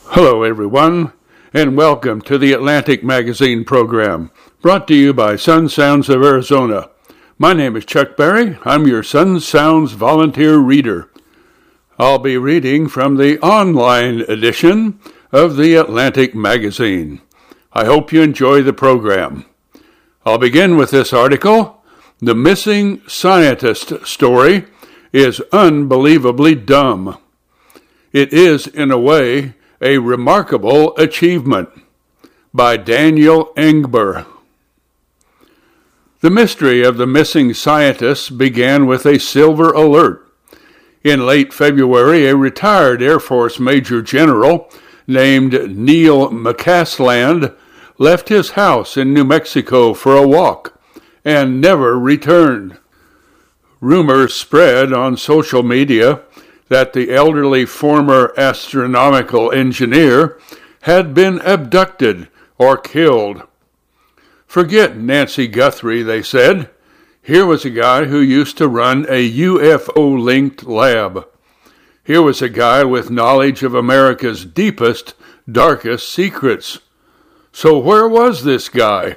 Hello, everyone, and welcome to the Atlantic Magazine program, brought to you by Sun Sounds of Arizona. My name is Chuck Berry. I'm your Sun Sounds volunteer reader. I'll be reading from the online edition of the Atlantic Magazine. I hope you enjoy the program. I'll begin with this article. The missing scientist story is unbelievably dumb. It is, in a way, a remarkable achievement, by Daniel Engber. The mystery of the missing scientists began with a silver alert. In late February, a retired Air Force Major General named Neil McCasland left his house in New Mexico for a walk and never returned. Rumors spread on social media that the elderly former astronomical engineer had been abducted or killed. Forget Nancy Guthrie, they said. Here was a guy who used to run a UFO-linked lab. Here was a guy with knowledge of America's deepest, darkest secrets. So where was this guy?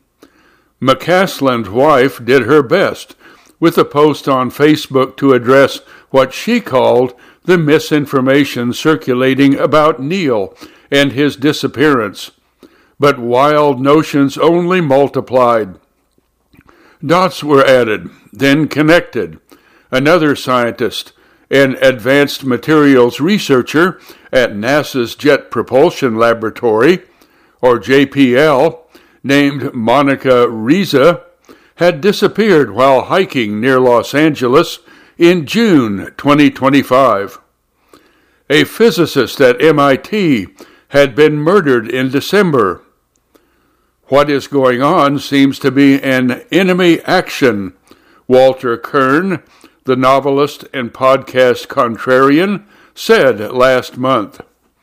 McCasland's wife did her best with a post on Facebook to address what she called the misinformation circulating about Neil and his disappearance. But wild notions only multiplied. Dots were added, then connected. Another scientist, an advanced materials researcher at NASA's Jet Propulsion Laboratory, or JPL, named Monica Riza, had disappeared while hiking near Los Angeles in June 2025. A physicist at MIT had been murdered in December. What is going on seems to be an enemy action, Walter Kern, the novelist and podcast contrarian, said last month.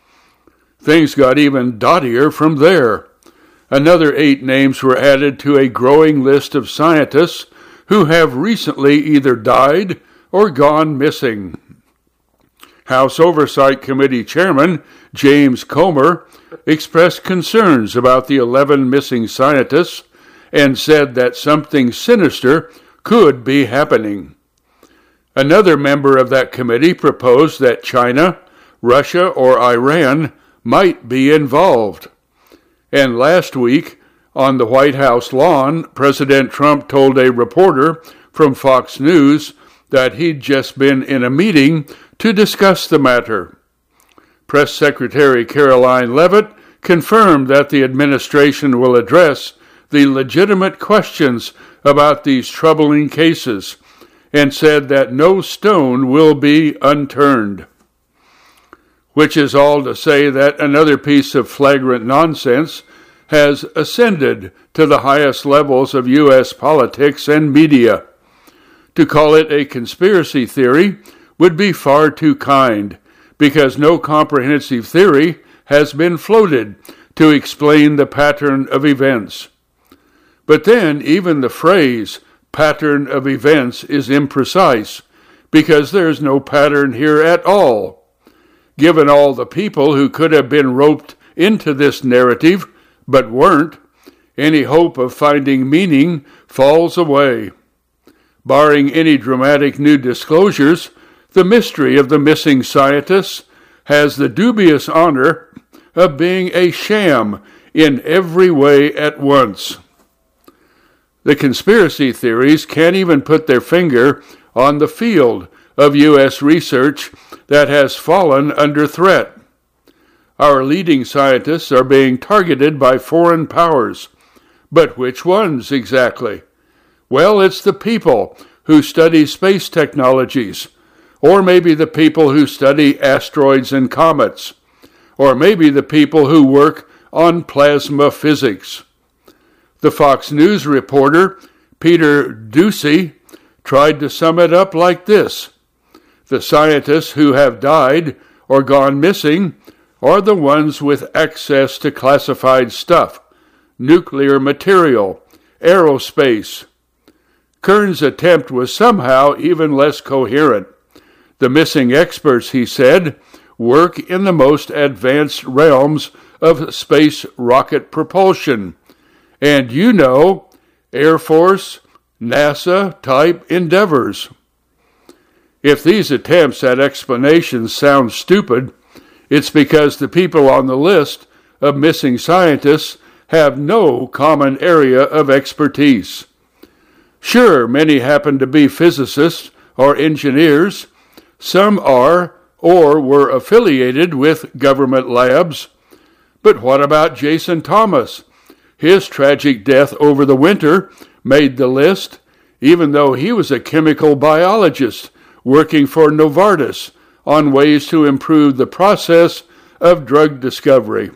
Things got even dottier from there. Another 8 names were added to a growing list of scientists who have recently either died or gone missing. House Oversight Committee Chairman James Comer expressed concerns about the 11 missing scientists and said that something sinister could be happening. Another member of that committee proposed that China, Russia, or Iran might be involved. And last week, on the White House lawn, President Trump told a reporter from Fox News that he'd just been in a meeting to discuss the matter. Press Secretary Caroline Leavitt confirmed that the administration will address the legitimate questions about these troubling cases and said that no stone will be unturned. Which is all to say that another piece of flagrant nonsense has ascended to the highest levels of U.S. politics and media. To call it a conspiracy theory would be far too kind, because no comprehensive theory has been floated to explain the pattern of events. But then even the phrase pattern of events is imprecise, because there's no pattern here at all. Given all the people who could have been roped into this narrative but weren't, any hope of finding meaning falls away. Barring any dramatic new disclosures, the mystery of the missing scientists has the dubious honor of being a sham in every way at once. The conspiracy theories can't even put their finger on the field of U.S. research that has fallen under threat. Our leading scientists are being targeted by foreign powers. But which ones exactly? Well, it's the people who study space technologies, or maybe the people who study asteroids and comets, or maybe the people who work on plasma physics. The Fox News reporter, Peter Doocy, tried to sum it up like this. The scientists who have died or gone missing are the ones with access to classified stuff, nuclear material, aerospace. Kern's attempt was somehow even less coherent. The missing experts, he said, work in the most advanced realms of space rocket propulsion, and Air Force, NASA type endeavors. If these attempts at explanations sound stupid, it's because the people on the list of missing scientists have no common area of expertise. Sure, many happen to be physicists or engineers. Some are or were affiliated with government labs. But what about Jason Thomas? His tragic death over the winter made the list, even though he was a chemical biologist working for Novartis on ways to improve the process of drug discovery.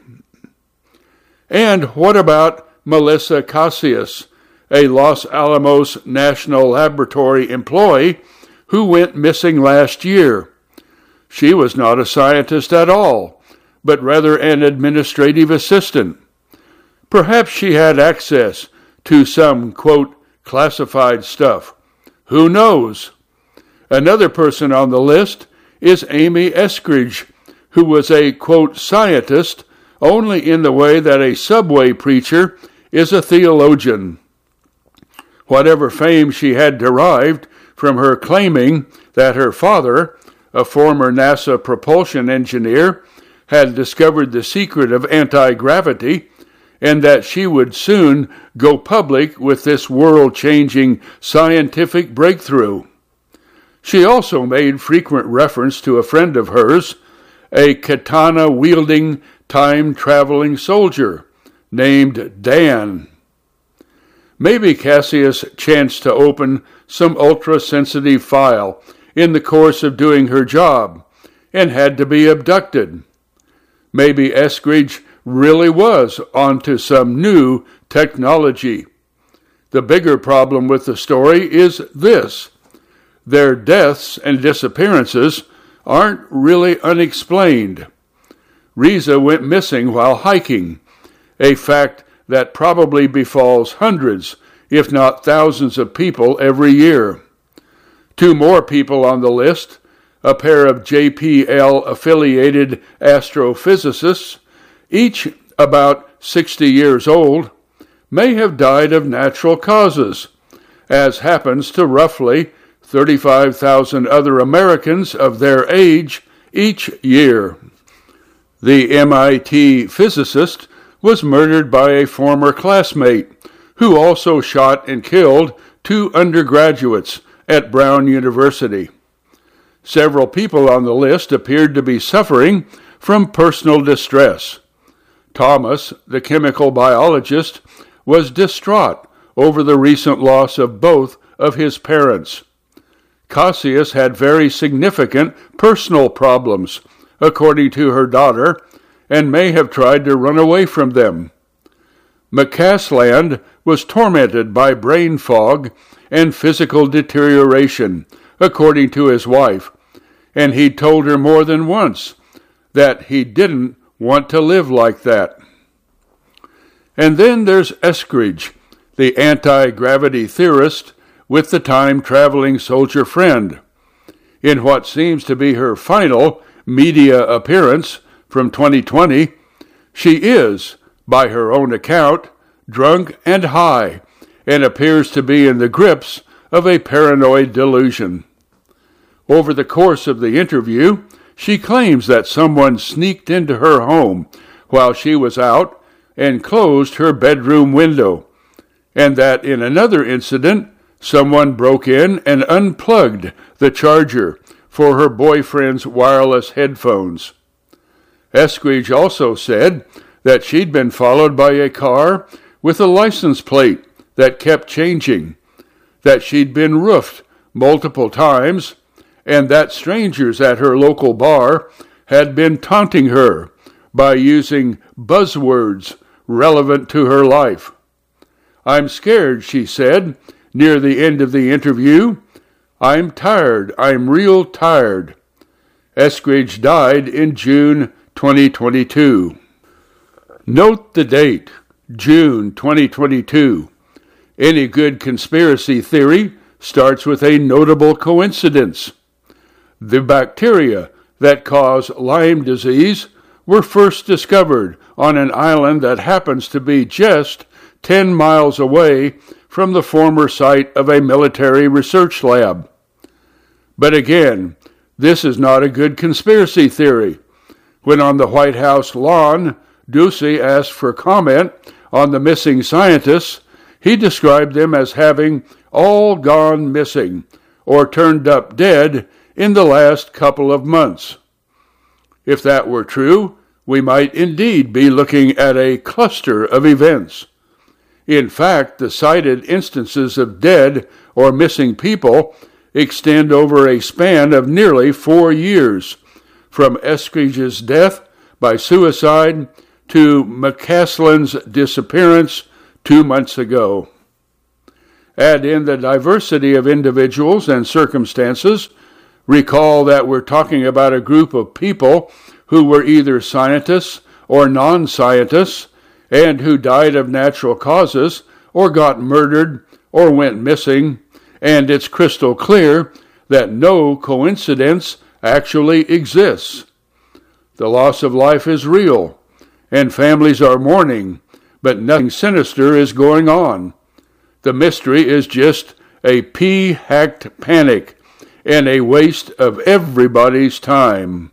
And what about Melissa Casillas, a Los Alamos National Laboratory employee who went missing last year? She was not a scientist at all, but rather an administrative assistant. Perhaps she had access to some, quote, classified stuff. Who knows? Another person on the list is Amy Eskridge, who was a, quote, scientist only in the way that a subway preacher is a theologian. Whatever fame she had derived from her claiming that her father, a former NASA propulsion engineer, had discovered the secret of anti-gravity, and that she would soon go public with this world-changing scientific breakthrough. She also made frequent reference to a friend of hers, a katana-wielding, time-traveling soldier named Dan. Maybe Casillas chanced to open some ultra-sensitive file in the course of doing her job and had to be abducted. Maybe Eskridge really was onto some new technology. The bigger problem with the story is this: their deaths and disappearances aren't really unexplained. Riza went missing while hiking, a fact that probably befalls hundreds, if not thousands of people every year. Two more people on the list, a pair of JPL-affiliated astrophysicists, each about 60 years old, may have died of natural causes, as happens to roughly 35,000 other Americans of their age each year. The MIT physicist was murdered by a former classmate, who also shot and killed 2 undergraduates at Brown University. Several people on the list appeared to be suffering from personal distress. Thomas, the chemical biologist, was distraught over the recent loss of both of his parents. Casillas had very significant personal problems, according to her daughter, and may have tried to run away from them. McCasland was tormented by brain fog and physical deterioration, according to his wife, and he told her more than once that he didn't want to live like that. And then there's Eskridge, the anti-gravity theorist with the time-traveling soldier friend. In what seems to be her final media appearance from 2020, she is, by her own account, drunk and high, and appears to be in the grips of a paranoid delusion. Over the course of the interview, she claims that someone sneaked into her home while she was out and closed her bedroom window, and that in another incident, someone broke in and unplugged the charger for her boyfriend's wireless headphones. Eskridge also said that she'd been followed by a car with a license plate that kept changing, that she'd been roofed multiple times, and that strangers at her local bar had been taunting her by using buzzwords relevant to her life. "I'm scared," she said, near the end of the interview. "I'm tired. I'm real tired." Eskridge died in June 2022. Note the date, June 2022. Any good conspiracy theory starts with a notable coincidence. The bacteria that cause Lyme disease were first discovered on an island that happens to be just 10 miles away from the former site of a military research lab. But again, this is not a good conspiracy theory. When on the White House lawn, Ducey asked for comment on the missing scientists, he described them as having all gone missing or turned up dead in the last couple of months. If that were true, we might indeed be looking at a cluster of events. In fact, the cited instances of dead or missing people extend over a span of nearly 4 years, from Eskridge's death by suicide to McCaslin's disappearance 2 months ago. Add in the diversity of individuals and circumstances. Recall that we're talking about a group of people who were either scientists or non-scientists and who died of natural causes or got murdered or went missing, and it's crystal clear that no coincidence actually exists. The loss of life is real, and families are mourning, but nothing sinister is going on. The mystery is just a pea-hacked panic and a waste of everybody's time.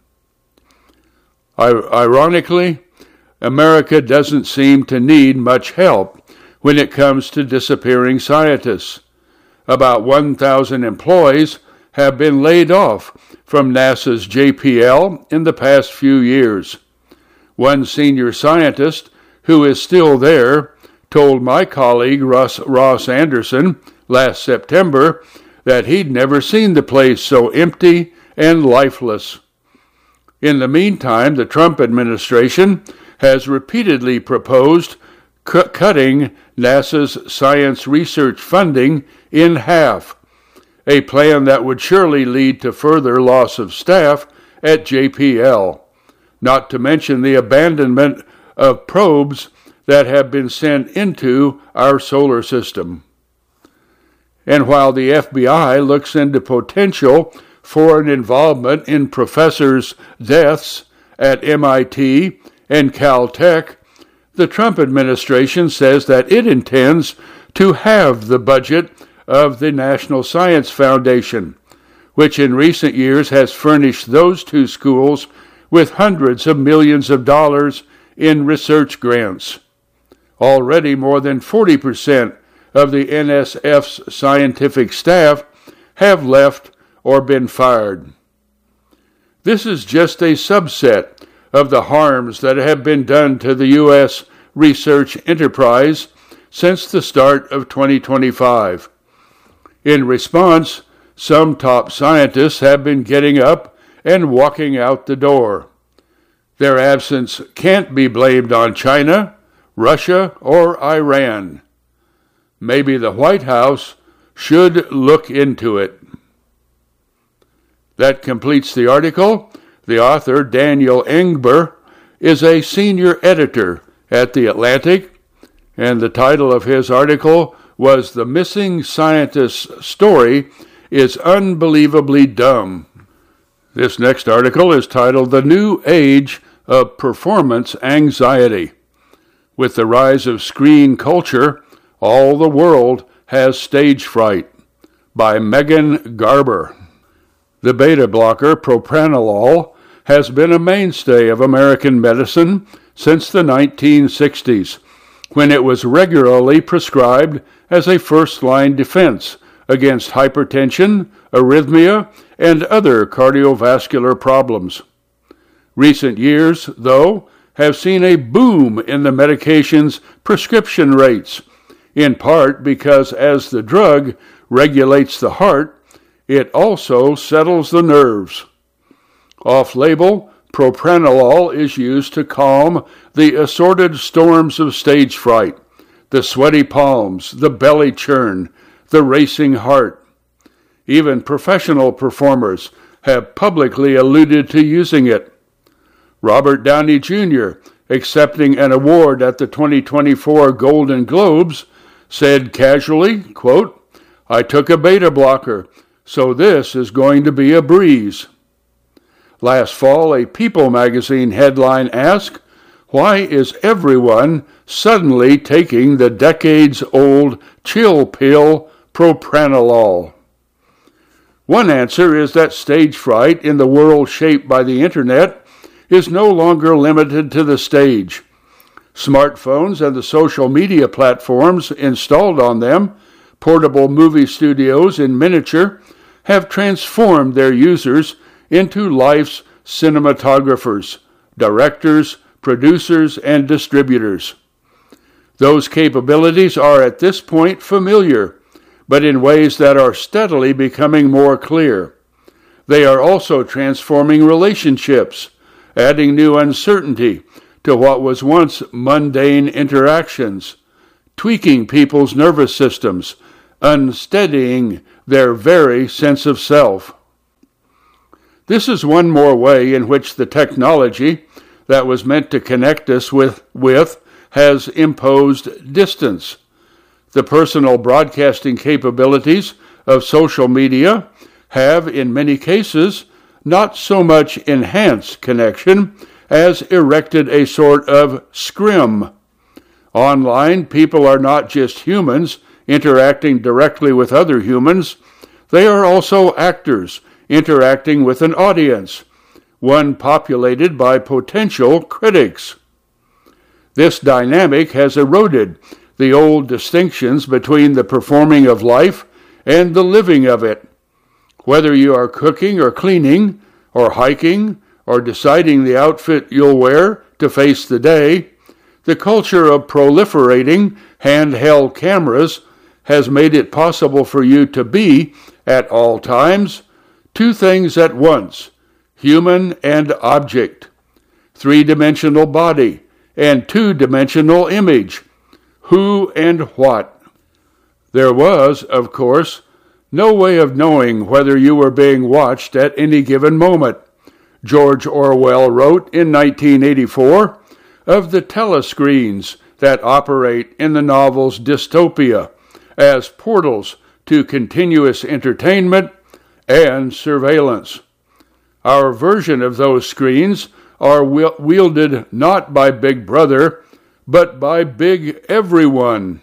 Ironically, America doesn't seem to need much help when it comes to disappearing scientists. About 1,000 employees have been laid off from NASA's JPL in the past few years. One senior scientist who is still there told my colleague Ross Anderson last September that he'd never seen the place so empty and lifeless. In the meantime, the Trump administration has repeatedly proposed cutting NASA's science research funding in half, a plan that would surely lead to further loss of staff at JPL, not to mention the abandonment of probes that have been sent into our solar system. And while the FBI looks into potential foreign involvement in professors' deaths at MIT and Caltech, the Trump administration says that it intends to halve the budget of the National Science Foundation, which in recent years has furnished those two schools with hundreds of millions of dollars in research grants. Already more than 40% of the NSF's scientific staff have left or been fired. This is just a subset of the harms that have been done to the U.S. research enterprise since the start of 2025. In response, some top scientists have been getting up and walking out the door. Their absence can't be blamed on China, Russia, or Iran. Maybe the White House should look into it. That completes the article. The author, Daniel Engber, is a senior editor at The Atlantic, and the title of his article was "The Missing Scientist's Story is Unbelievably Dumb." This next article is titled "The New Age of Performance Anxiety. With the rise of screen culture, all the world has stage fright," by Megan Garber. The beta blocker propranolol has been a mainstay of American medicine since the 1960s, when it was regularly prescribed as a first-line defense against hypertension, arrhythmia, and other cardiovascular problems. Recent years, though, have seen a boom in the medication's prescription rates, in part because as the drug regulates the heart, it also settles the nerves. Off-label, propranolol is used to calm the assorted storms of stage fright, the sweaty palms, the belly churn, the racing heart. Even professional performers have publicly alluded to using it. Robert Downey Jr., accepting an award at the 2024 Golden Globes, said casually, quote, "I took a beta blocker, so this is going to be a breeze." Last fall, a People magazine headline asked, "Why is everyone suddenly taking the decades-old chill pill propranolol?" One answer is that stage fright in the world shaped by the internet is no longer limited to the stage. Smartphones and the social media platforms installed on them, portable movie studios in miniature, have transformed their users into life's cinematographers, directors, producers, and distributors. Those capabilities are at this point familiar, but in ways that are steadily becoming more clear. They are also transforming relationships, adding new uncertainty to what was once mundane interactions, tweaking people's nervous systems, unsteadying their very sense of self. This is one more way in which the technology that was meant to connect us with has imposed distance. The personal broadcasting capabilities of social media have, in many cases, not so much enhanced connection as erected a sort of scrim. Online, people are not just humans interacting directly with other humans. They are also actors interacting with an audience, one populated by potential critics. This dynamic has eroded the old distinctions between the performing of life and the living of it. Whether you are cooking or cleaning, or hiking, or deciding the outfit you'll wear to face the day, the culture of proliferating handheld cameras has made it possible for you to be, at all times, two things at once, human and object, three-dimensional body and two-dimensional image, who and what. There was, of course, no way of knowing whether you were being watched at any given moment. George Orwell wrote in 1984 of the telescreens that operate in the novel's dystopia as portals to continuous entertainment and surveillance. Our version of those screens are wielded not by Big Brother, but by Big Everyone.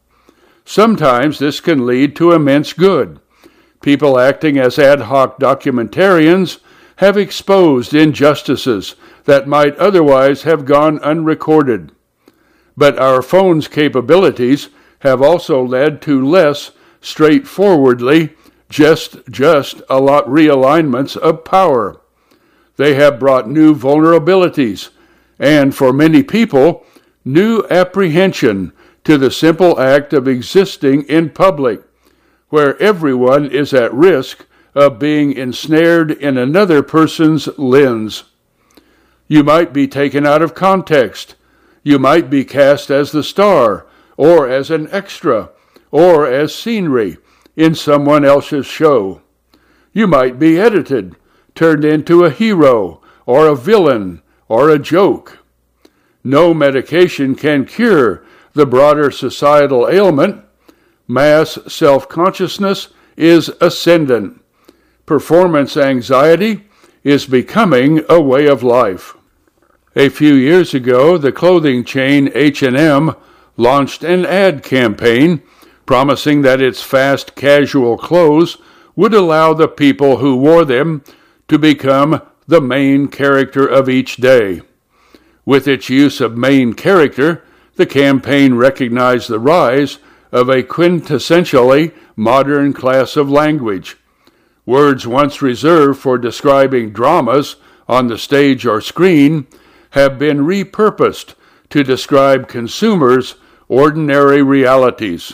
Sometimes this can lead to immense good. People acting as ad hoc documentarians have exposed injustices that might otherwise have gone unrecorded. But our phone's capabilities have also led to less straightforwardly just a lot realignments of power. They have brought new vulnerabilities, and for many people, new apprehension to the simple act of existing in public, where everyone is at risk of being ensnared in another person's lens. You might be taken out of context. You might be cast as the star, or as an extra, or as scenery in someone else's show. You might be edited, turned into a hero, or a villain, or a joke. No medication can cure the broader societal ailment. Mass self-consciousness is ascendant. Performance anxiety is becoming a way of life. A few years ago, the clothing chain H&M launched an ad campaign promising that its fast casual clothes would allow the people who wore them to become the main character of each day. With its use of main character, the campaign recognized the rise of a quintessentially modern class of language. Words once reserved for describing dramas on the stage or screen have been repurposed to describe consumers' ordinary realities.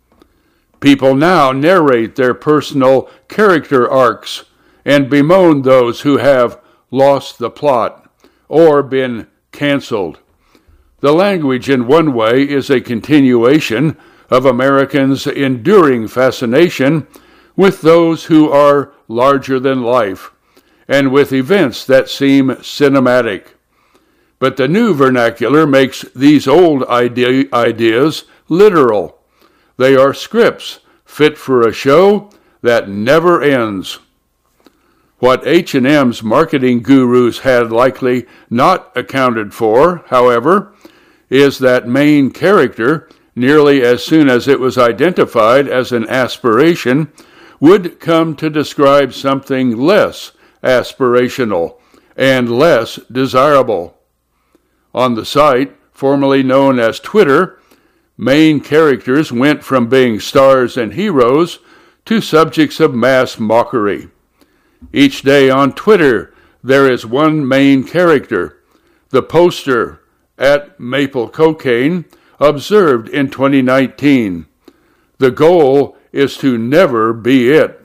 People now narrate their personal character arcs and bemoan those who have lost the plot or been canceled. The language, in one way, is a continuation of Americans' enduring fascination with those who are larger than life and with events that seem cinematic. But the new vernacular makes these old ideas literal. They are scripts fit for a show that never ends. What H&M's marketing gurus had likely not accounted for, however, is that main character, nearly as soon as it was identified as an aspiration, would come to describe something less aspirational and less desirable. On the site, formerly known as Twitter, main characters went from being stars and heroes to subjects of mass mockery. Each day on Twitter, there is one main character, the poster at Maple Cocaine, observed in 2019. The goal is to never be it.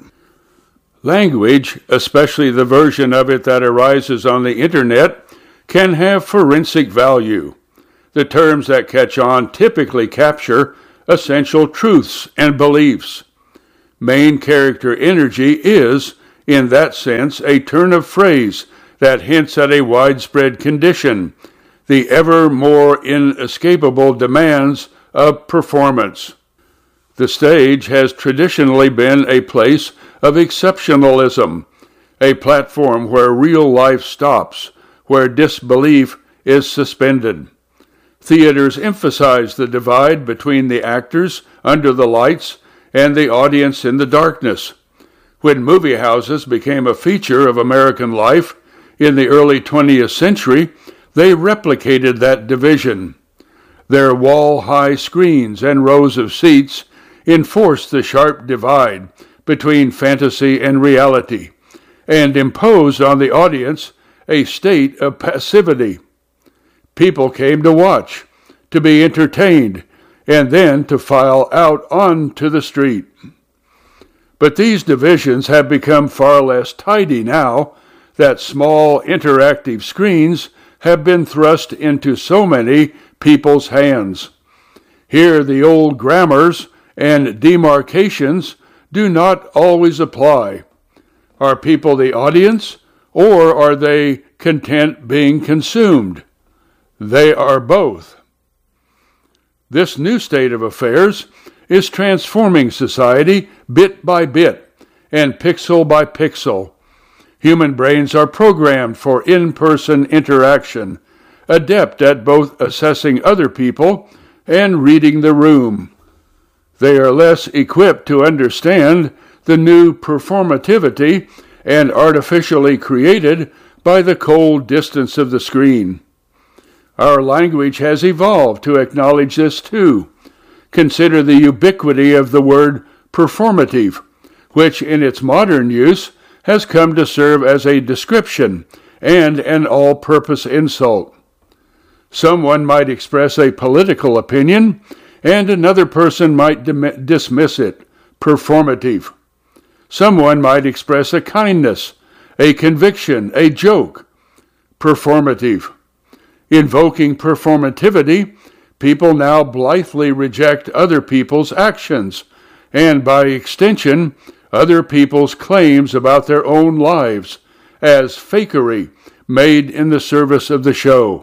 Language, especially the version of it that arises on the internet, can have forensic value. The terms that catch on typically capture essential truths and beliefs. Main character energy is, in that sense, a turn of phrase that hints at a widespread condition, the ever more inescapable demands of performance. The stage has traditionally been a place of exceptionalism, a platform where real life stops, where disbelief is suspended. Theaters emphasize the divide between the actors under the lights and the audience in the darkness. When movie houses became a feature of American life in the early 20th century, they replicated that division. Their wall-high screens and rows of seats enforced the sharp divide between fantasy and reality, and imposed on the audience a state of passivity. People came to watch, to be entertained, and then to file out onto the street. But these divisions have become far less tidy now that small interactive screens have been thrust into so many people's hands. Here the old grammars and demarcations do not always apply. Are people the audience, or are they content being consumed? They are both. This new state of affairs is transforming society bit by bit and pixel by pixel. Human brains are programmed for in-person interaction, adept at both assessing other people and reading the room. They are less equipped to understand the new performativity and artificially created by the cold distance of the screen. Our language has evolved to acknowledge this too. Consider the ubiquity of the word performative, which in its modern use has come to serve as a description and an all-purpose insult. Someone might express a political opinion, and another person might dismiss it, performative. Someone might express a kindness, a conviction, a joke, performative. Invoking performativity, people now blithely reject other people's actions, and by extension, other people's claims about their own lives, as fakery made in the service of the show.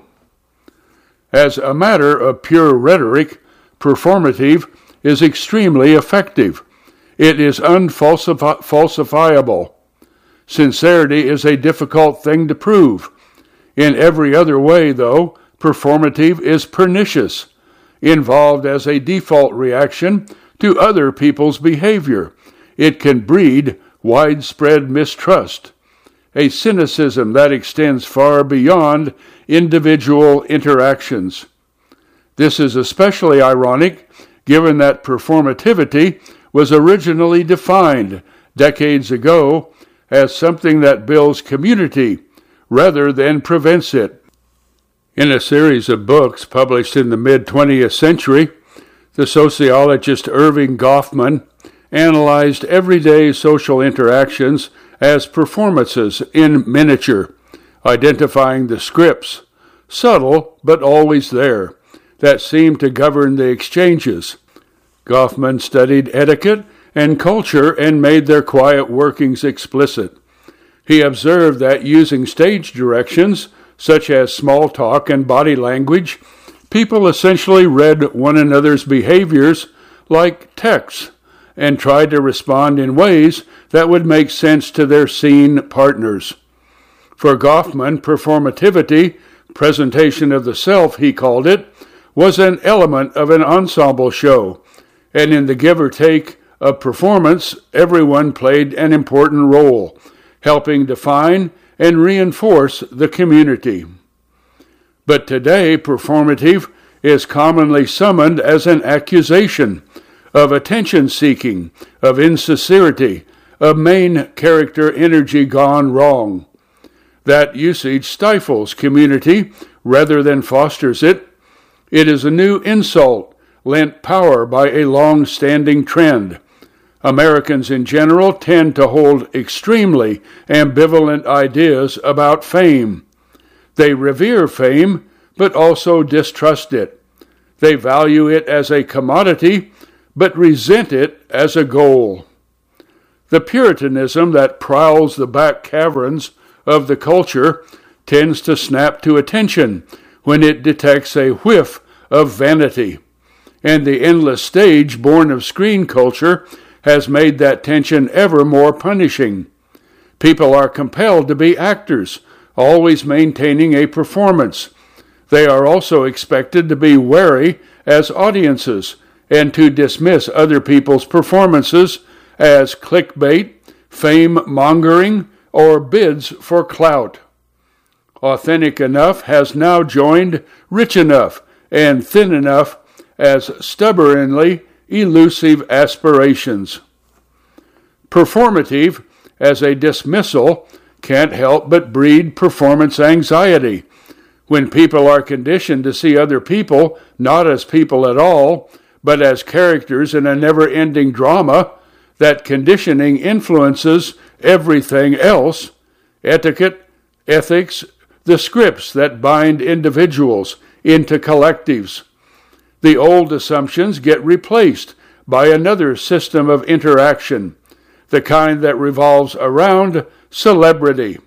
As a matter of pure rhetoric, performative is extremely effective. It is unfalsifiable. Sincerity is a difficult thing to prove. In every other way, though, performative is pernicious, involved as a default reaction to other people's behavior. It can breed widespread mistrust, a cynicism that extends far beyond individual interactions. This is especially ironic given that performativity was originally defined decades ago as something that builds community rather than prevents it. In a series of books published in the mid-20th century, the sociologist Erving Goffman analyzed everyday social interactions as performances in miniature, identifying the scripts, subtle but always there, that seem to govern the exchanges. Goffman studied etiquette and culture and made their quiet workings explicit. He observed that using stage directions, such as small talk and body language, people essentially read one another's behaviors like texts and try to respond in ways that would make sense to their scene partners. For Goffman, performativity, presentation of the self, he called it, was an element of an ensemble show, and in the give or take of performance, everyone played an important role, helping define and reinforce the community. But today, performative is commonly summoned as an accusation of attention-seeking, of insincerity, of main character energy gone wrong. That usage stifles community rather than fosters it. It is a new insult lent power by a long-standing trend. Americans in general tend to hold extremely ambivalent ideas about fame. They revere fame, but also distrust it. They value it as a commodity, but resent it as a goal. The Puritanism that prowls the back caverns of the culture tends to snap to attention when it detects a whiff of vanity, and the endless stage born of screen culture has made that tension ever more punishing. People are compelled to be actors, always maintaining a performance. They are also expected to be wary as audiences and to dismiss other people's performances as clickbait, fame-mongering, or bids for clout. Authentic enough has now joined rich enough and thin enough as stubbornly elusive aspirations. Performative, as a dismissal, can't help but breed performance anxiety. When people are conditioned to see other people not as people at all, but as characters in a never-ending drama, that conditioning influences everything else: etiquette, ethics, the scripts that bind individuals into collectives. The old assumptions get replaced by another system of interaction, the kind that revolves around celebrity.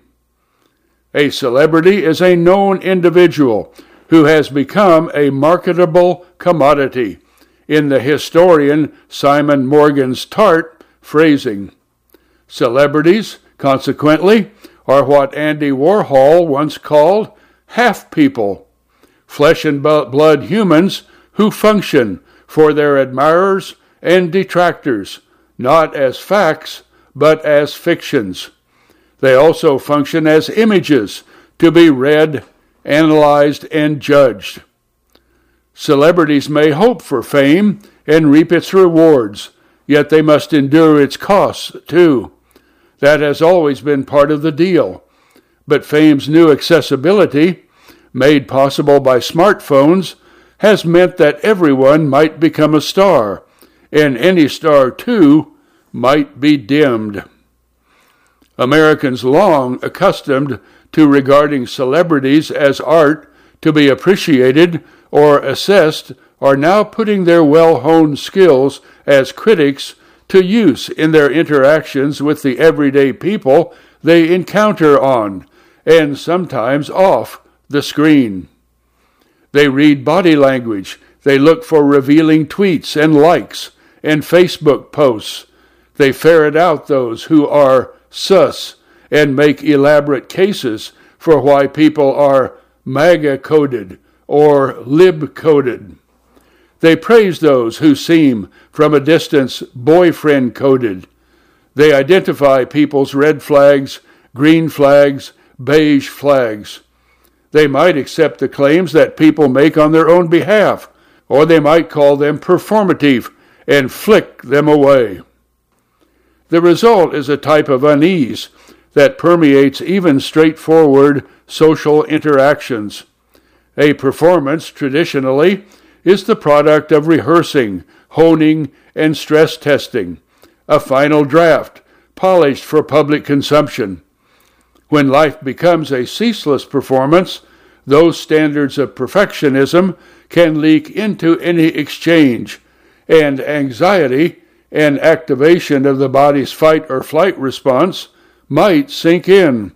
A celebrity is a known individual who has become a marketable commodity, in the historian Simon Morgan's tart phrasing. Celebrities, consequently, are what Andy Warhol once called half-people, flesh and blood humans who function for their admirers and detractors, not as facts, but as fictions. They also function as images to be read, analyzed, and judged. Celebrities may hope for fame and reap its rewards, yet they must endure its costs too. That has always been part of the deal. But fame's new accessibility, made possible by smartphones, has meant that everyone might become a star, and any star, too, might be dimmed. Americans, long accustomed to regarding celebrities as art to be appreciated or assessed, are now putting their well-honed skills as critics to use in their interactions with the everyday people they encounter on, and sometimes off, the screen. They read body language. They look for revealing tweets and likes and Facebook posts. They ferret out those who are sus and make elaborate cases for why people are MAGA-coded or lib-coded. They praise those who seem, from a distance, boyfriend-coded. They identify people's red flags, green flags, beige flags. They might accept the claims that people make on their own behalf, or they might call them performative and flick them away. The result is a type of unease that permeates even straightforward social interactions. A performance, traditionally, is the product of rehearsing, honing, and stress testing, a final draft, polished for public consumption. When life becomes a ceaseless performance, those standards of perfectionism can leak into any exchange, and anxiety and activation of the body's fight or flight response might sink in.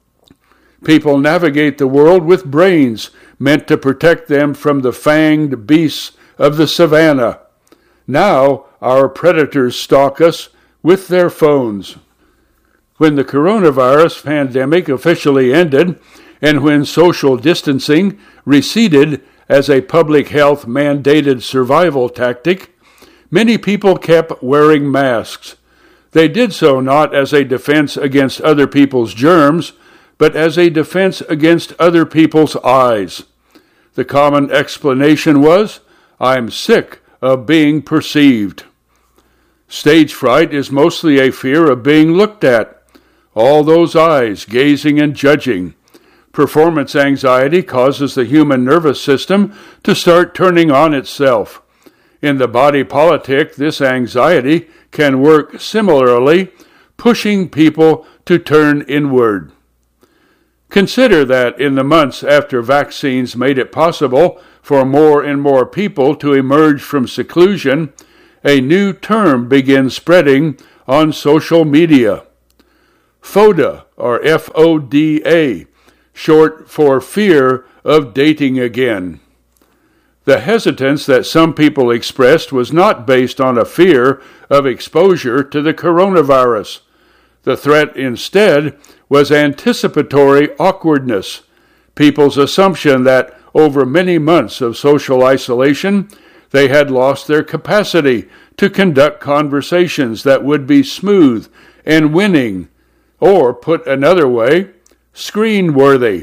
People navigate the world with brains meant to protect them from the fanged beasts of the savannah. Now, our predators stalk us with their phones. When the coronavirus pandemic officially ended, and when social distancing receded as a public health mandated survival tactic, many people kept wearing masks. They did so not as a defense against other people's germs, but as a defense against other people's eyes. The common explanation was, "I'm sick of being perceived." Stage fright is mostly a fear of being looked at. All those eyes gazing and judging. Performance anxiety causes the human nervous system to start turning on itself. In the body politic, this anxiety can work similarly, pushing people to turn inward. Consider that in the months after vaccines made it possible for more and more people to emerge from seclusion, a new term began spreading on social media. FODA, or F-O-D-A, short for fear of dating again. The hesitance that some people expressed was not based on a fear of exposure to the coronavirus. The threat instead was anticipatory awkwardness, people's assumption that over many months of social isolation, they had lost their capacity to conduct conversations that would be smooth and winning, or, put another way, screen-worthy.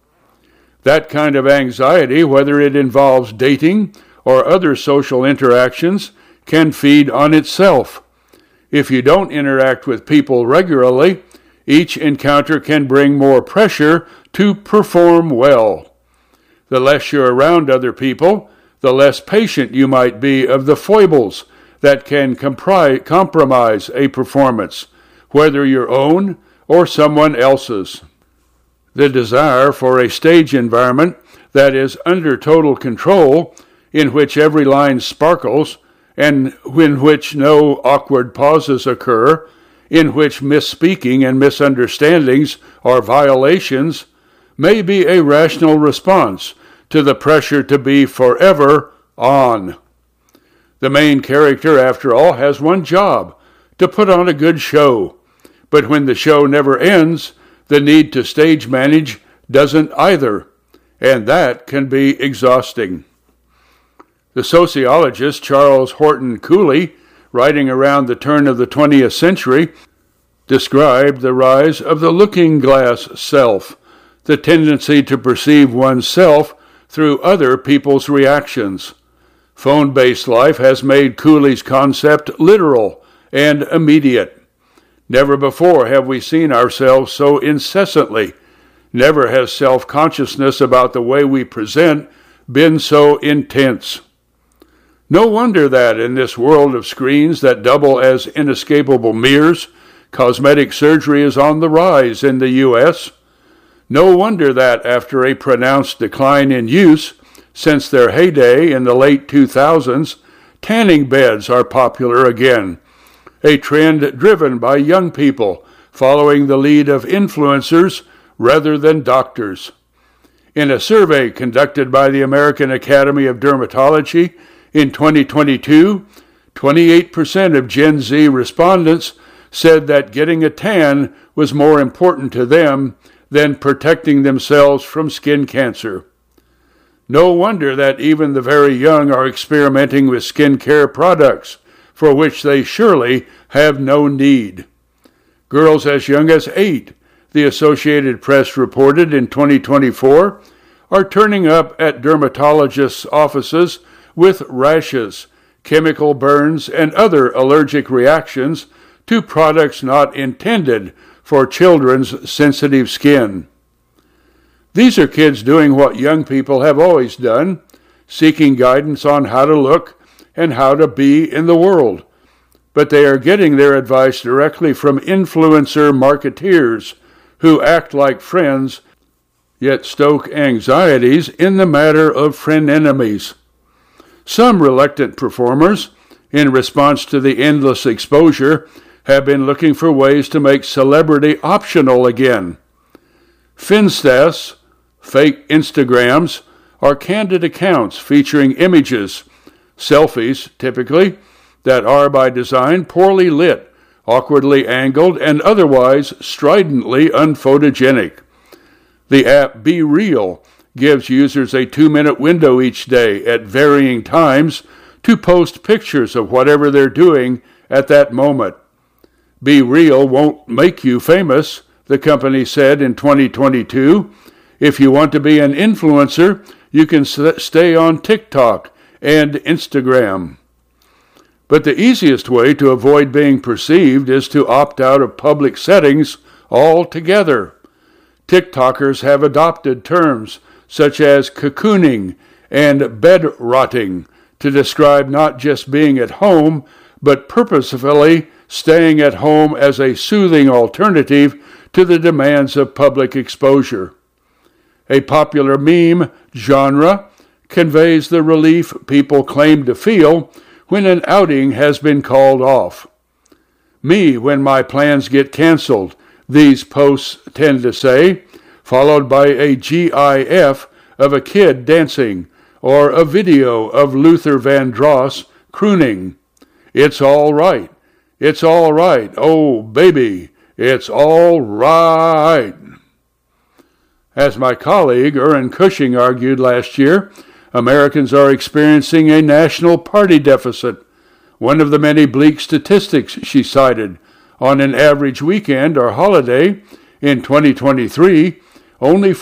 That kind of anxiety, whether it involves dating or other social interactions, can feed on itself. If you don't interact with people regularly, each encounter can bring more pressure to perform well. The less you're around other people, the less patient you might be of the foibles that can compromise a performance, whether your own or someone else's. The desire for a stage environment that is under total control, in which every line sparkles, and in which no awkward pauses occur, in which misspeaking and misunderstandings are violations, may be a rational response to the pressure to be forever on. The main character, after all, has one job, to put on a good show. But when the show never ends, the need to stage manage doesn't either, and that can be exhausting. The sociologist Charles Horton Cooley, writing around the turn of the 20th century, described the rise of the looking glass self, the tendency to perceive oneself through other people's reactions. Phone-based life has made Cooley's concept literal and immediate. Never before have we seen ourselves so incessantly. Never has self-consciousness about the way we present been so intense. No wonder that in this world of screens that double as inescapable mirrors, cosmetic surgery is on the rise in the U.S. No wonder that after a pronounced decline in use since their heyday in the late 2000s, tanning beds are popular again, a trend driven by young people following the lead of influencers rather than doctors. In a survey conducted by the American Academy of Dermatology in 2022, 28% of Gen Z respondents said that getting a tan was more important to them than protecting themselves from skin cancer. No wonder that even the very young are experimenting with skincare products, for which they surely have no need. Girls as young as 8, the Associated Press reported in 2024, are turning up at dermatologists' offices with rashes, chemical burns, and other allergic reactions to products not intended for children's sensitive skin. These are kids doing what young people have always done, seeking guidance on how to look and how to be in the world. But they are getting their advice directly from influencer marketeers who act like friends, yet stoke anxieties in the matter of frenemies. Some reluctant performers, in response to the endless exposure, have been looking for ways to make celebrity optional again. Finstas, fake Instagrams, are candid accounts featuring images, selfies typically, that are by design poorly lit, awkwardly angled, and otherwise stridently unphotogenic. The app Be Real gives users a 2-minute window each day at varying times to post pictures of whatever they're doing at that moment. Be Real won't make you famous, the company said in 2022. If you want to be an influencer, you can stay on TikTok and Instagram. But the easiest way to avoid being perceived is to opt out of public settings altogether. TikTokers have adopted terms such as cocooning and bed rotting to describe not just being at home, but purposefully staying at home as a soothing alternative to the demands of public exposure. A popular meme genre conveys the relief people claim to feel when an outing has been called off. Me when my plans get canceled, these posts tend to say, followed by a GIF of a kid dancing or a video of Luther Vandross crooning. It's all right. It's all right. Oh, baby, it's all right. As my colleague Erin Cushing argued last year, Americans are experiencing a national party deficit. One of the many bleak statistics she cited, on an average weekend or holiday in 2023, only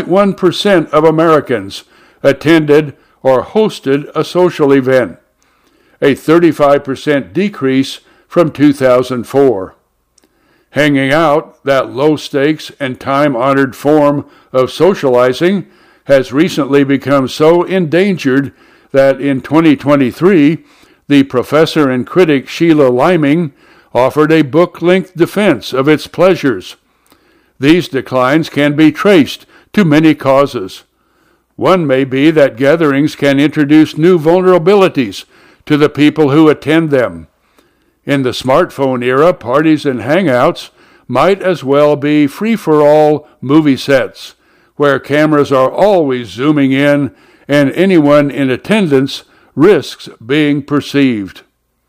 4.1% of Americans attended or hosted a social event, a 35% decrease from 2004. Hanging out, that low-stakes and time-honored form of socializing, has recently become so endangered that in 2023, the professor and critic Sheila Liming offered a book-length defense of its pleasures. These declines can be traced to many causes. One may be that gatherings can introduce new vulnerabilities to the people who attend them. In the smartphone era, parties and hangouts might as well be free-for-all movie sets, where cameras are always zooming in and anyone in attendance risks being perceived.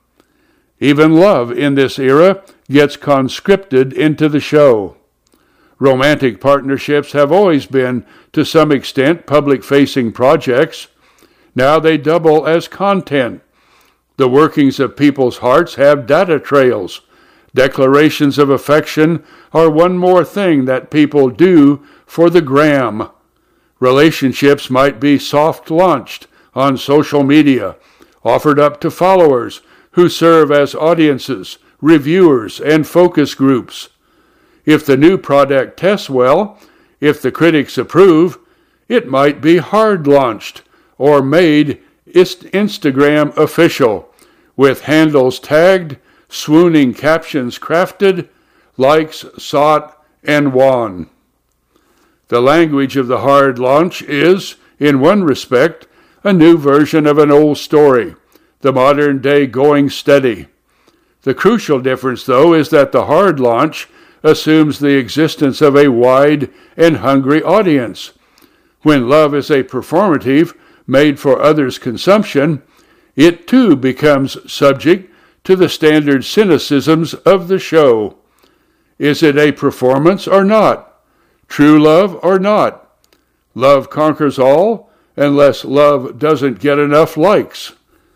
Even love in this era gets conscripted into the show. Romantic partnerships have always been, to some extent, public-facing projects. Now they double as content. The workings of people's hearts have data trails. Declarations of affection are one more thing that people do for the gram. Relationships might be soft-launched on social media, offered up to followers who serve as audiences, reviewers, and focus groups. If the new product tests well, if the critics approve, it might be hard-launched or made Instagram official, with handles tagged, swooning captions crafted, likes sought and won. The language of the hard launch is, in one respect, a new version of an old story, the modern-day going steady. The crucial difference, though, is that the hard launch assumes the existence of a wide and hungry audience. When love is a performative made for others' consumption, it too becomes subject to the standard cynicisms of the show. Is it a performance or not? True love or not? Love conquers all, unless love doesn't get enough likes.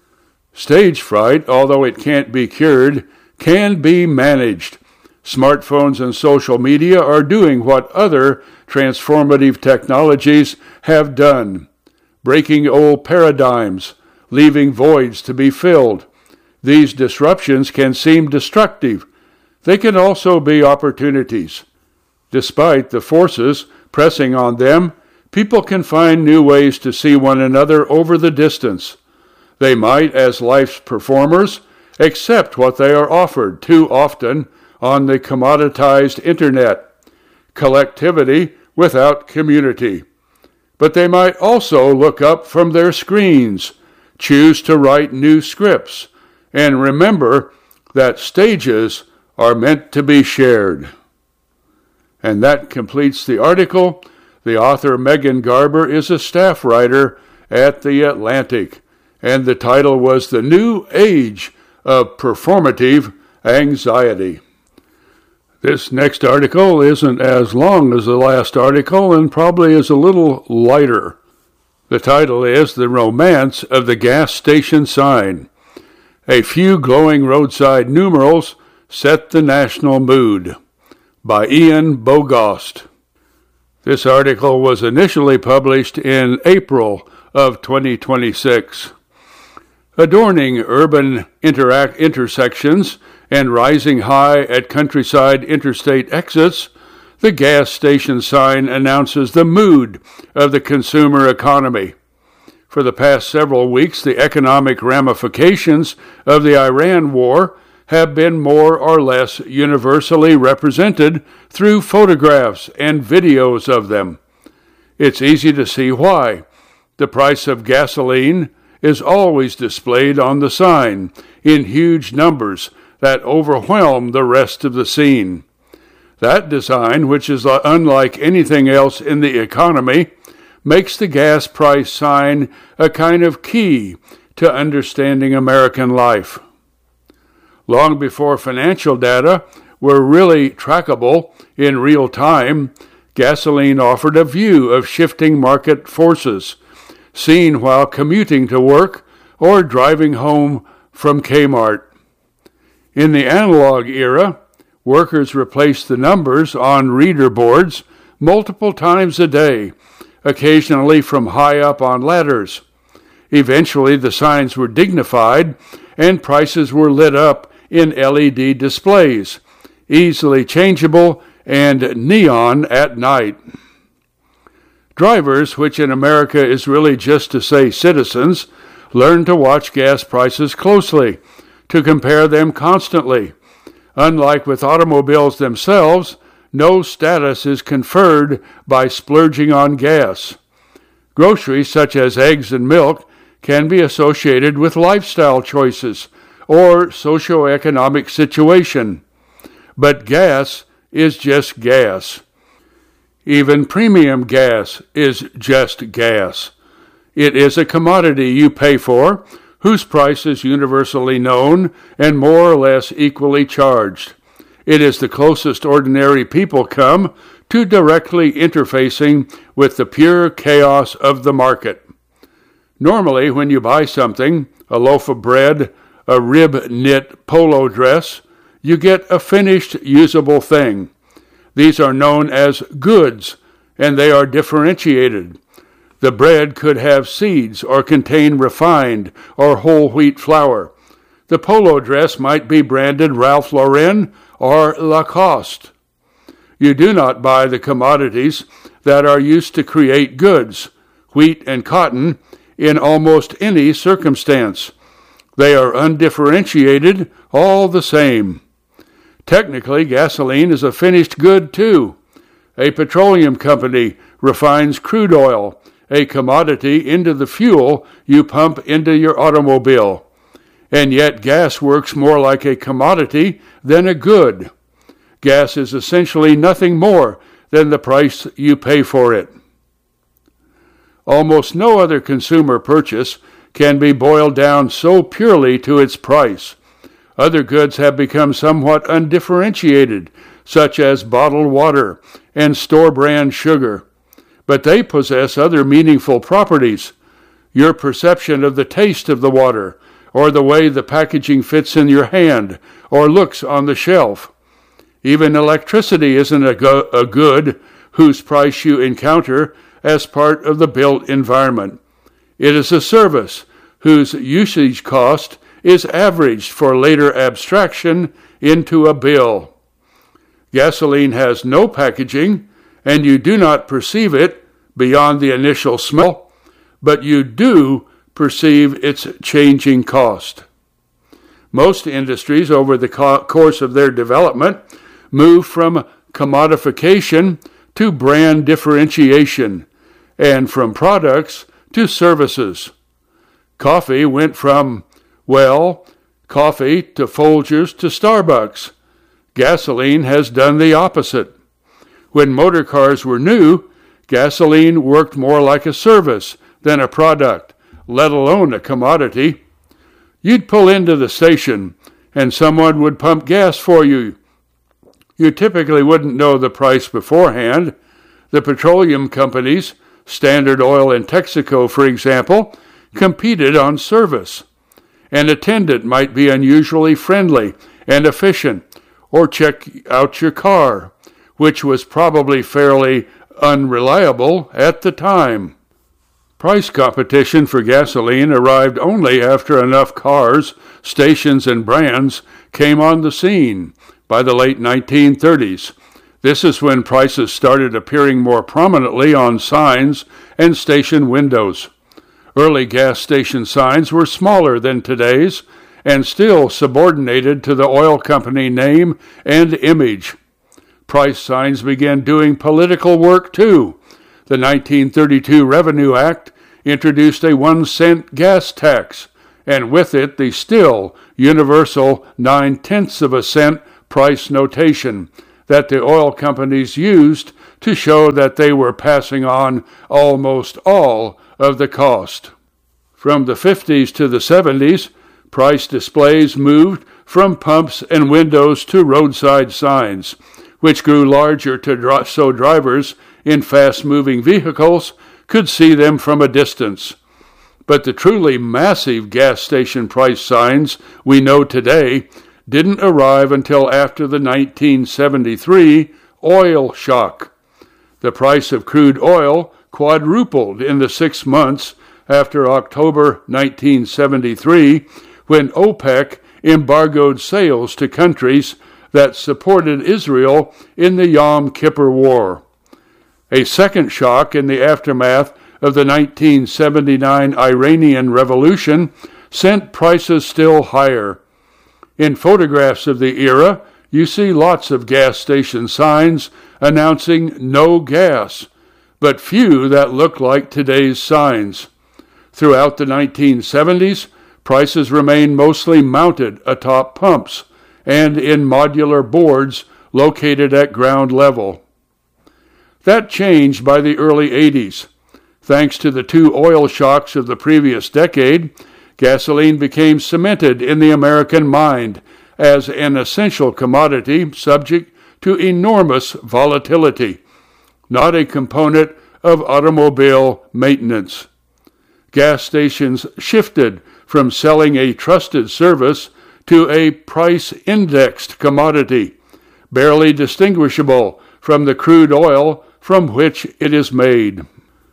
Stage fright, although it can't be cured, can be managed. Smartphones and social media are doing what other transformative technologies have done, breaking old paradigms, leaving voids to be filled. These disruptions can seem destructive. They can also be opportunities. Despite the forces pressing on them, people can find new ways to see one another over the distance. They might, as life's performers, accept what they are offered too often on the commoditized internet, collectivity without community. But they might also look up from their screens, choose to write new scripts, and remember that stages are meant to be shared. And that completes the article. The author, Megan Garber, is a staff writer at The Atlantic, and the title was The New Age of performative anxiety. This next article isn't as long as the last article and probably is a little lighter. The title is The Romance of the Gas Station Sign. A few glowing roadside numerals set the national mood, by Ian Bogost. This article was initially published in April of 2026. Adorning urban intersections and rising high at countryside interstate exits, the gas station sign announces the mood of the consumer economy. For the past several weeks, the economic ramifications of the Iran war have been more or less universally represented through photographs and videos of them. It's easy to see why. The price of gasoline is always displayed on the sign in huge numbers that overwhelm the rest of the scene. That design, which is unlike anything else in the economy, makes the gas price sign a kind of key to understanding American life. Long before financial data were really trackable in real time, gasoline offered a view of shifting market forces, seen while commuting to work or driving home from Kmart. In the analog era, workers replaced the numbers on reader boards multiple times a day, occasionally from high up on ladders. Eventually, the signs were dignified and prices were lit up in LED displays, easily changeable and neon at night. Drivers, which in America is really just to say citizens, learn to watch gas prices closely, to compare them constantly. Unlike with automobiles themselves, no status is conferred by splurging on gas. Groceries such as eggs and milk can be associated with lifestyle choices or socioeconomic situation. But gas is just gas. Even premium gas is just gas. It is a commodity you pay for, whose price is universally known and more or less equally charged. It is the closest ordinary people come to directly interfacing with the pure chaos of the market. Normally, when you buy something, a loaf of bread, a rib-knit polo dress, you get a finished, usable thing. These are known as goods, and they are differentiated. The bread could have seeds or contain refined or whole wheat flour. The polo dress might be branded Ralph Lauren or Lacoste. You do not buy the commodities that are used to create goods, wheat and cotton, in almost any circumstance. They are undifferentiated, all the same. Technically, gasoline is a finished good, too. A petroleum company refines crude oil, a commodity, into the fuel you pump into your automobile. And yet gas works more like a commodity than a good. Gas is essentially nothing more than the price you pay for it. Almost no other consumer purchase can be boiled down so purely to its price. Other goods have become somewhat undifferentiated, such as bottled water and store-brand sugar. But they possess other meaningful properties. Your perception of the taste of the water, or the way the packaging fits in your hand, or looks on the shelf. Even electricity isn't a good whose price you encounter as part of the built environment. It is a service whose usage cost is averaged for later abstraction into a bill. Gasoline has no packaging, and you do not perceive it beyond the initial smell, but you do perceive its changing cost. Most industries, over the course of their development, move from commodification to brand differentiation, and from products to services. Coffee went from, coffee to Folgers to Starbucks. Gasoline has done the opposite. When motor cars were new, gasoline worked more like a service than a product, let alone a commodity. You'd pull into the station, and someone would pump gas for you. You typically wouldn't know the price beforehand. The petroleum companies, Standard Oil and Texaco, for example, competed on service. An attendant might be unusually friendly and efficient, or check out your car, which was probably fairly unreliable at the time. Price competition for gasoline arrived only after enough cars, stations, and brands came on the scene by the late 1930s. This is when prices started appearing more prominently on signs and station windows. Early gas station signs were smaller than today's and still subordinated to the oil company name and image. Price signs began doing political work too. The 1932 Revenue Act introduced a 1-cent gas tax, and with it the still universal 9/10 of a cent price notation that the oil companies used to show that they were passing on almost all of the cost. From the 50s to the 70s, price displays moved from pumps and windows to roadside signs, which grew larger so drivers in fast-moving vehicles could see them from a distance. But the truly massive gas station price signs we know today didn't arrive until after the 1973 oil shock. The price of crude oil quadrupled in the 6 months after October 1973, when OPEC embargoed sales to countries that supported Israel in the Yom Kippur War. A second shock in the aftermath of the 1979 Iranian Revolution sent prices still higher. In photographs of the era, you see lots of gas station signs announcing no gas, but few that look like today's signs. Throughout the 1970s, prices remained mostly mounted atop pumps and in modular boards located at ground level. That changed by the early 80s. Thanks to the 2 oil shocks of the previous decade, gasoline became cemented in the American mind as an essential commodity subject to enormous volatility, not a component of automobile maintenance. Gas stations shifted from selling a trusted service to a price-indexed commodity, barely distinguishable from the crude oil from which it is made.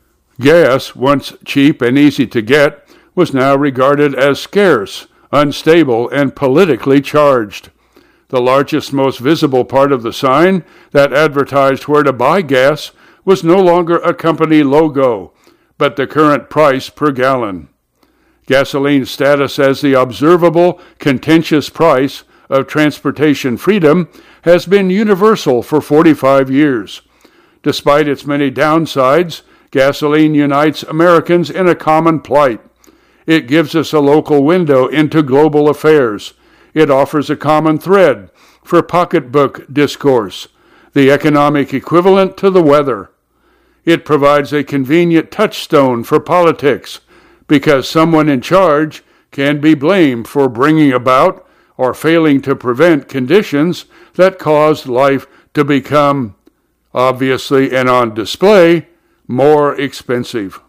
Gas, once cheap and easy to get, was now regarded as scarce, unstable, and politically charged. The largest, most visible part of the sign that advertised where to buy gas was no longer a company logo, but the current price per gallon. Gasoline's status as the observable, contentious price of transportation freedom has been universal for 45 years. Despite its many downsides, gasoline unites Americans in a common plight. It gives us a local window into global affairs. It offers a common thread for pocketbook discourse, the economic equivalent to the weather. It provides a convenient touchstone for politics, because someone in charge can be blamed for bringing about or failing to prevent conditions that caused life to become, obviously and on display, more expensive.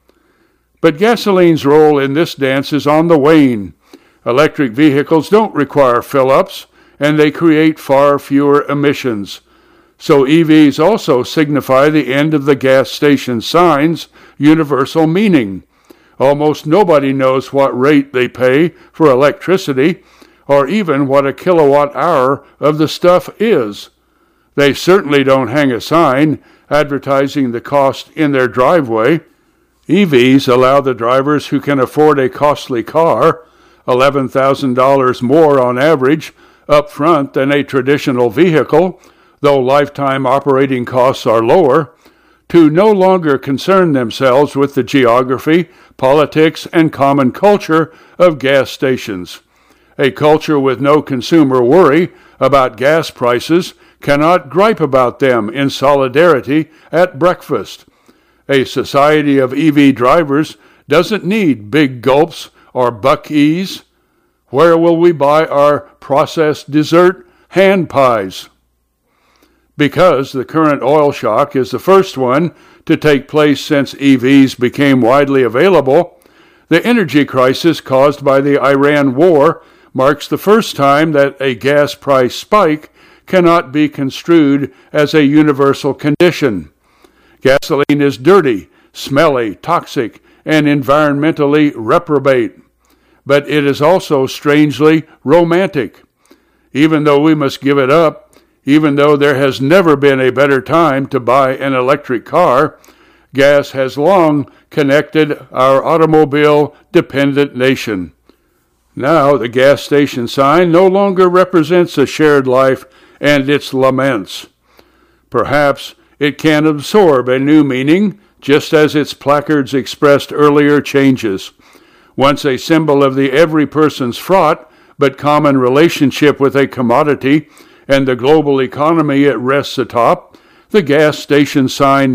But gasoline's role in this dance is on the wane. Electric vehicles don't require fill-ups, and they create far fewer emissions. So EVs also signify the end of the gas station sign's universal meaning. Almost nobody knows what rate they pay for electricity, or even what a kilowatt hour of the stuff is. They certainly don't hang a sign advertising the cost in their driveway. EVs allow the drivers who can afford a costly car, $11,000 more on average, up front than a traditional vehicle, though lifetime operating costs are lower, to no longer concern themselves with the geography, politics, and common culture of gas stations. A culture with no consumer worry about gas prices cannot gripe about them in solidarity at breakfast. A society of EV drivers doesn't need big gulps or buck-ease. Where will we buy our processed dessert hand pies? Because the current oil shock is the first one to take place since EVs became widely available, the energy crisis caused by the Iran war marks the first time that a gas price spike cannot be construed as a universal condition. Gasoline is dirty, smelly, toxic, and environmentally reprobate. But it is also strangely romantic. Even though we must give it up, even though there has never been a better time to buy an electric car, gas has long connected our automobile-dependent nation. Now the gas station sign no longer represents a shared life and its laments. Perhaps it can absorb a new meaning, just as its placards expressed earlier changes. Once a symbol of the every person's fraught but common relationship with a commodity and the global economy it rests atop, the gas station sign